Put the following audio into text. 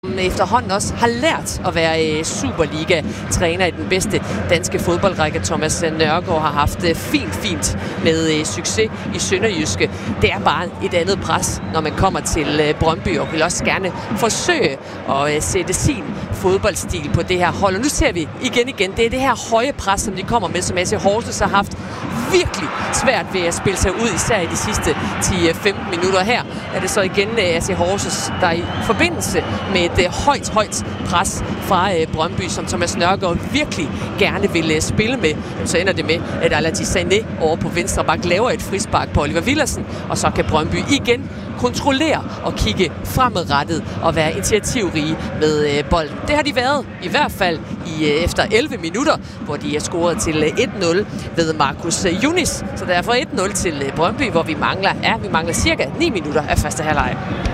Efterhånden også har lært at være Superliga-træner i den bedste danske fodboldrække. Thomas Nørgaard har haft fint med succes i Sønderjyske. Det er bare et andet pres, når man kommer til Brøndby, og vil også gerne forsøge at sætte sin fodboldstil på det her hold. Og nu ser vi igen, det er det her høje pres, som de kommer med, som AC Horsens har haft virkelig svært ved at spille sig ud, især i de sidste 10-15 minutter. Her er det så igen AC Horsens, der i forbindelse med et højt pres fra Brøndby, som Thomas Nørgaard virkelig gerne vil spille med. Så ender det med, at Alaaddin Sané over på venstre bak laver et frispark på Oliver Villadsen, og så kan Brøndby igen kontrollere og kigge fremadrettet og være initiativrige med bolden. Det har de været, i hvert fald efter 11 minutter, hvor de er scoret til 1-0 ved Marcus Yunis. Så derfor 1-0 til Brøndby, hvor vi mangler cirka 9 minutter af første halvleg.